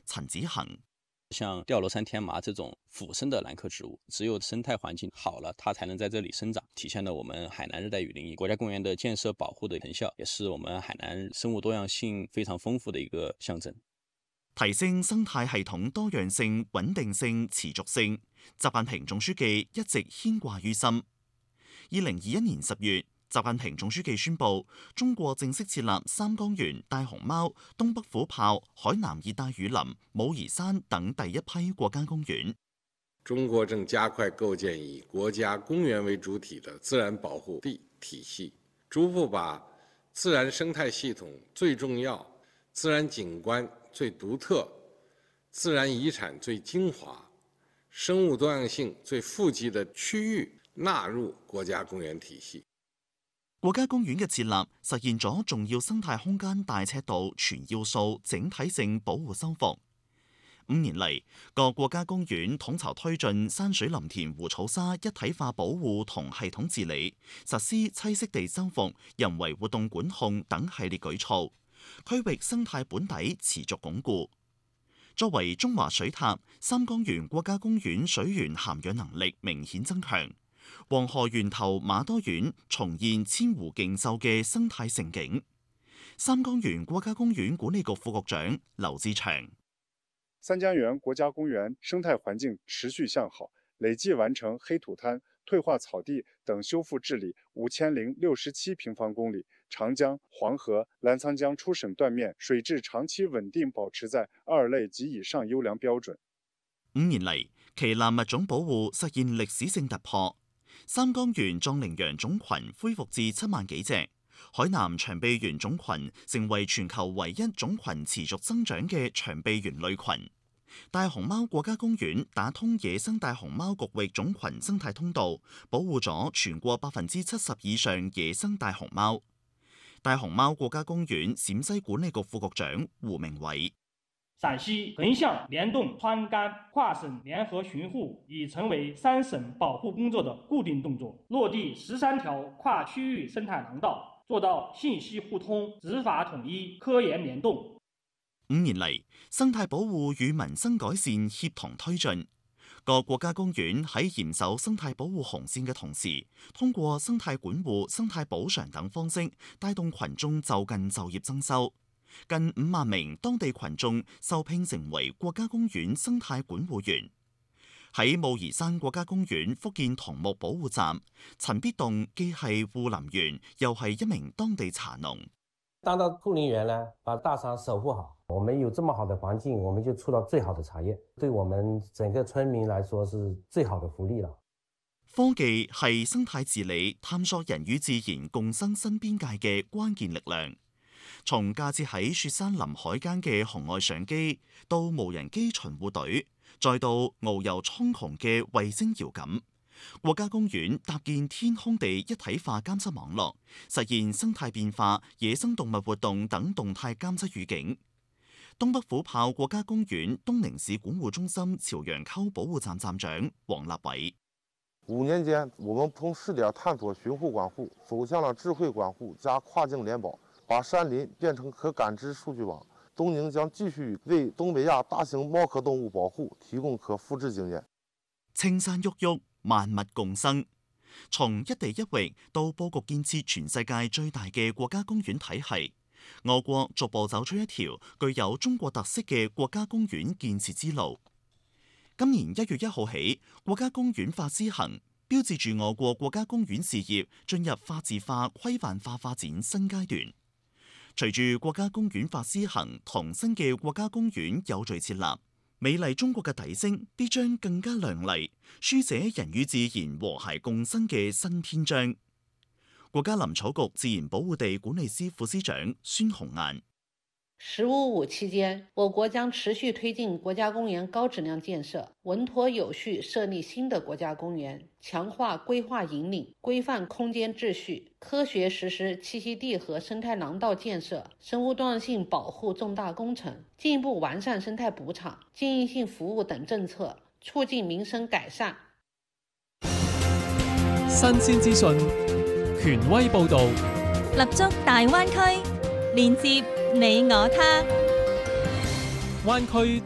陳子恒。 像吊罗山天麻这种腐生的兰科植物，只有生态环境好了，它才能在这里生长，体现了我们海南热带雨林国家公园的建设保护的成效，也是我们海南生物多样性非常丰富的一个象征。 提升生態系統多樣性、穩定性、持續性，習近平總書記一直牽掛於心。2021年10月，習近平總書記宣布，中國正式設立三江源、大熊貓、東北虎豹、海南熱帶雨林、武夷山等第一批國家公園。 中國正加快構建以國家公園為主體的自然保護地體系，逐步把自然生態系統最重要、自然景觀最獨特、自然遺產最精華、生物多樣性最富集的區域納入國家公園體系。 國家公園嘅設立實現咗重要生態空間大尺度、全要素、整體性保護修復。5年嚟，各國家公園統籌推進山水林田湖草沙一體化保護同系統治理，實施棲息地修復、人為活動管控等系列舉措，區域生態本底持續鞏固。作為中華水塔，三江源國家公園水源涵養能力明顯增強，黃河源頭馬多縣重現千湖競秀嘅生態盛景。三江源國家公園管理局副局長劉志祥： 三江源國家公園生態環境持續向好，累計完成黑土灘、退化草地等修復治理5067平方公里，長江、黃河、瀾滄江出省斷面水質長期穩定保持在2類及以上優良標準。 5年嚟，旗艦物種保護實現歷史性突破，三江源壯羚羊種群恢復至7萬幾隻，海南長臂猿種群成為全球唯一種群持續增長嘅長臂猿類群。大熊貓國家公園打通野生大熊貓局域種群生態通道，保護咗全國70%以上野生大熊貓。大熊貓國家公園陝西管理局副局長胡明偉： 陝西橫向聯動川甘跨省聯合巡護已成為3省保護工作的固定動作，落地13條跨區域生態廊道，做到信息互通、執法統一、科研聯動。 5年嚟，生態保護與民生改善協同推進。各國家公園喺嚴守生態保護紅線嘅同時，通過生態管護、生態補償等方式，帶動群眾就近就業增收。近5萬名當地群眾受聘成為國家公園生態管護員。喺武夷山國家公園福建桐木保護站，陳必棟既係護林員，又係一名當地茶農。 當到護林員呢，把大山守護好。我們有這麼好的環境，我們就出到最好的茶葉，對我們整個村民來說是最好的福利了。 科技係生態治理、探索人與自然共生新邊界嘅關鍵力量。從架設喺雪山林海間嘅紅外相機，到無人機巡護隊，再到遨遊蒼穹嘅衛星遙感，國家公園搭建天空地一體化監測網絡，實現生態變化、野生動物活動等動態監測預警。東北虎豹國家公園東寧市管護中心朝陽溝保護站站長黃立偉 ：5年間，我們從試點探索巡護管護，走向了智慧管護加跨境聯保，把山林變成可感知數據網。東寧將繼續為東北亞大型貓科動物保護提供可複製經驗。 青山郁郁，萬物共生。從一地一域到佈局建設全世界最大嘅國家公園體系。我國逐步走出一條具有中國特色嘅國家公園建設之路。今年1月1號起，國家公園法施行，標誌住我國國家公園事業進入法治化、規範化發展新階段。隨住國家公園法施行同新嘅國家公園有序設立，美麗中國嘅底色必將更加亮麗，書寫人與自然和諧共生嘅新篇章。國家林草局自然保護地管理司副司長孫紅雁 “15+5”期間，我國將持續推進國家公園高質量建設，穩妥有序設立新的國家公園，強化規劃引領，規範空間秩序，科學實施棲息地和生態廊道建設、生物多樣性保護重大工程，進一步完善生態補償、經營性服務等政策，促進民生改善。 新鮮資訊，權威報導， 立足大灣區，連接你我他。 灣區